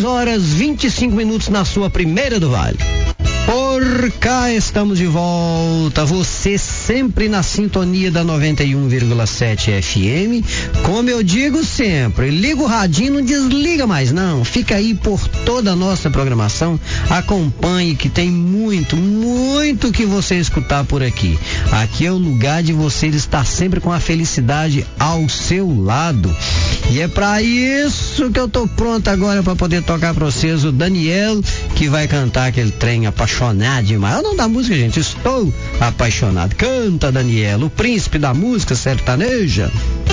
6h25 na sua primeira do Vale. Por cá estamos de volta, você sempre na sintonia da 91,7 FM. Como eu digo sempre, liga o radinho, não desliga mais não, fica aí por toda a nossa programação, acompanhe que tem muito que você escutar por aqui. Aqui é o lugar de você estar sempre com a felicidade ao seu lado. E é pra isso que eu tô pronto agora pra poder tocar pra vocês o Daniel, que vai cantar aquele trem apaixonado demais. É o nome da música, gente, Estou Apaixonado. Canta, Daniel, o príncipe da música sertaneja.